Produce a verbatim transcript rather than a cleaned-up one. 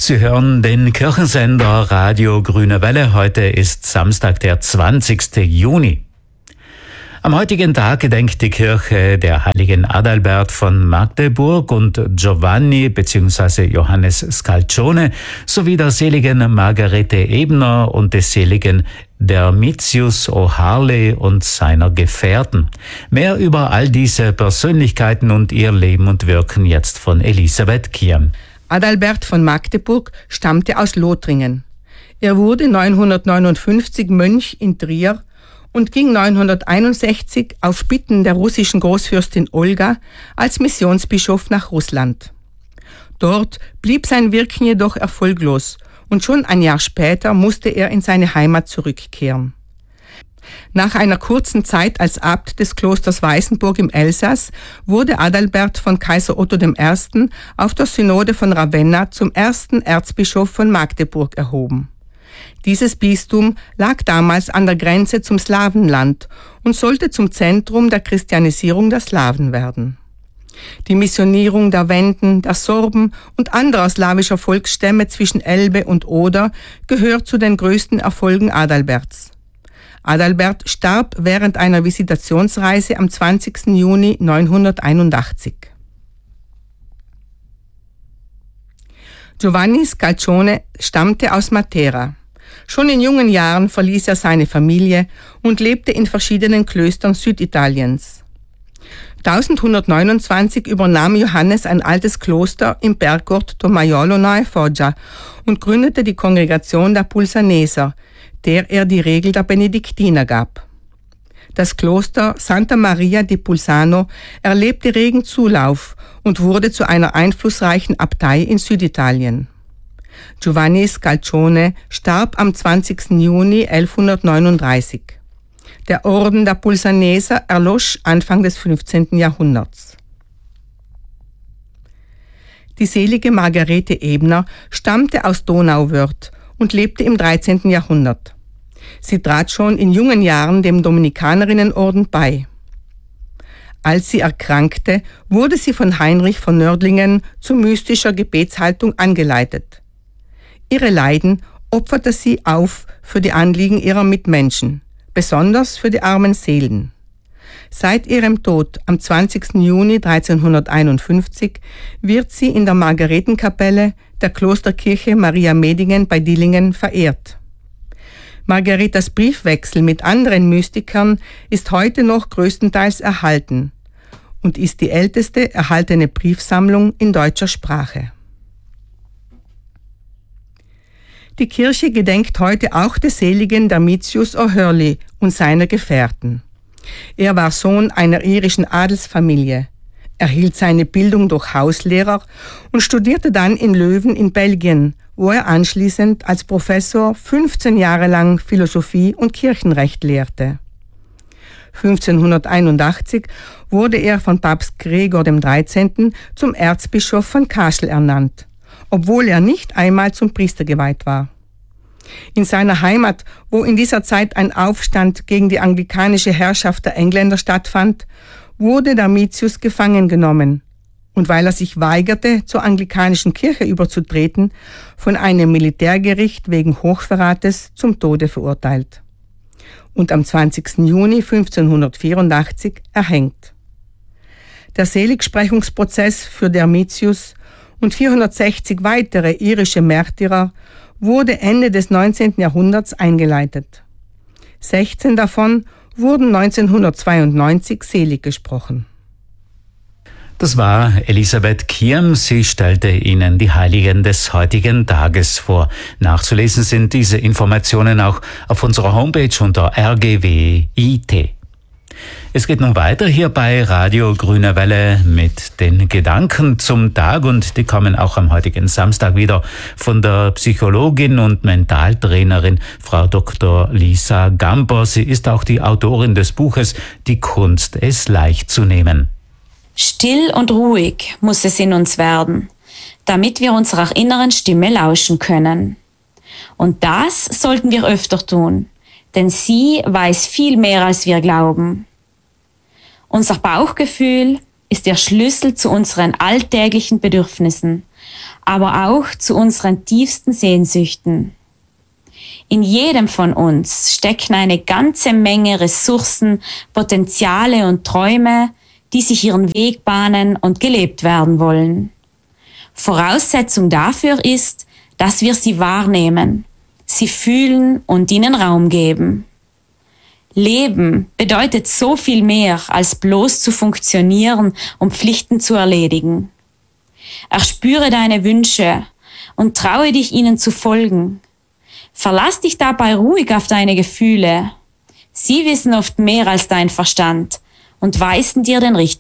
Sie hören den Kirchensender Radio Grüne Welle. Heute ist Samstag, der zwanzigste Juni. Am heutigen Tag gedenkt die Kirche der heiligen Adalbert von Magdeburg und Giovanni bzw. Johannes Scalcione sowie der seligen Margarete Ebner und des seligen Dermitius O'Harley und seiner Gefährten. Mehr über all diese Persönlichkeiten und ihr Leben und Wirken jetzt von Elisabeth Kiem. Adalbert von Magdeburg stammte aus Lothringen. Er wurde neunhundertneunundfünfzig Mönch in Trier und ging neunhunderteinundsechzig auf Bitten der russischen Großfürstin Olga als Missionsbischof nach Russland. Dort blieb sein Wirken jedoch erfolglos und schon ein Jahr später musste er in seine Heimat zurückkehren. Nach einer kurzen Zeit als Abt des Klosters Weißenburg im Elsass wurde Adalbert von Kaiser Otto der Erste auf der Synode von Ravenna zum ersten Erzbischof von Magdeburg erhoben. Dieses Bistum lag damals an der Grenze zum Slawenland und sollte zum Zentrum der Christianisierung der Slawen werden. Die Missionierung der Wenden, der Sorben und anderer slawischer Volksstämme zwischen Elbe und Oder gehört zu den größten Erfolgen Adalberts. Adalbert starb während einer Visitationsreise am zwanzigsten Juni neunhunderteinundachtzig. Giovanni Scalcione stammte aus Matera. Schon in jungen Jahren verließ er seine Familie und lebte in verschiedenen Klöstern Süditaliens. elfhundertneunundzwanzig übernahm Johannes ein altes Kloster im Bergort Tomaiolo nahe Foggia und gründete die Kongregation der Pulsaneser, der er die Regel der Benediktiner gab. Das Kloster Santa Maria di Pulsano erlebte regen Zulauf und wurde zu einer einflussreichen Abtei in Süditalien. Giovanni Scalcione starb am zwanzigsten Juni elfhundertneununddreißig. Der Orden der Pulsaneser erlosch Anfang des fünfzehnten Jahrhunderts. Die selige Margarete Ebner stammte aus Donauwörth und lebte im dreizehnten Jahrhundert. Sie trat schon in jungen Jahren dem Dominikanerinnenorden bei. Als sie erkrankte, wurde sie von Heinrich von Nördlingen zu mystischer Gebetshaltung angeleitet. Ihre Leiden opferte sie auf für die Anliegen ihrer Mitmenschen, besonders für die armen Seelen. Seit ihrem Tod am zwanzigsten Juni dreizehnhunderteinundfünfzig wird sie in der Margaretenkapelle der Klosterkirche Maria Medingen bei Dillingen verehrt. Margaretas Briefwechsel mit anderen Mystikern ist heute noch größtenteils erhalten und ist die älteste erhaltene Briefsammlung in deutscher Sprache. Die Kirche gedenkt heute auch des seligen Dermitius O'Harley und seiner Gefährten. Er war Sohn einer irischen Adelsfamilie, erhielt seine Bildung durch Hauslehrer und studierte dann in Löwen in Belgien, wo er anschließend als Professor fünfzehn Jahre lang Philosophie und Kirchenrecht lehrte. fünfzehnhunderteinundachtzig wurde er von Papst Gregor dem Dreizehnten zum Erzbischof von Kassel ernannt, obwohl er nicht einmal zum Priester geweiht war. In seiner Heimat, wo in dieser Zeit ein Aufstand gegen die anglikanische Herrschaft der Engländer stattfand, wurde Dermitius gefangen genommen und weil er sich weigerte, zur anglikanischen Kirche überzutreten, von einem Militärgericht wegen Hochverrates zum Tode verurteilt und am zwanzigsten Juni fünfzehnhundertvierundachtzig erhängt. Der Seligsprechungsprozess für Dermitius und vierhundertsechzig weitere irische Märtyrer wurde Ende des neunzehnten Jahrhunderts eingeleitet. sechzehn davon wurden neunzehnhundertzweiundneunzig selig gesprochen. Das war Elisabeth Kiem. Sie stellte Ihnen die Heiligen des heutigen Tages vor. Nachzulesen sind diese Informationen auch auf unserer Homepage unter r g w punkt i t. Es geht nun weiter hier bei Radio Grüne Welle mit den Gedanken zum Tag und die kommen auch am heutigen Samstag wieder von der Psychologin und Mentaltrainerin Frau Doktor Lisa Gamper. Sie ist auch die Autorin des Buches Die Kunst, es leicht zu nehmen. Still und ruhig muss es in uns werden, damit wir unserer inneren Stimme lauschen können. Und das sollten wir öfter tun, denn sie weiß viel mehr, als wir glauben. Unser Bauchgefühl ist der Schlüssel zu unseren alltäglichen Bedürfnissen, aber auch zu unseren tiefsten Sehnsüchten. In jedem von uns stecken eine ganze Menge Ressourcen, Potenziale und Träume, die sich ihren Weg bahnen und gelebt werden wollen. Voraussetzung dafür ist, dass wir sie wahrnehmen, sie fühlen und ihnen Raum geben. Leben bedeutet so viel mehr, als bloß zu funktionieren und Pflichten zu erledigen. Erspüre deine Wünsche und traue dich, ihnen zu folgen. Verlass dich dabei ruhig auf deine Gefühle. Sie wissen oft mehr als dein Verstand und weisen dir den richtigen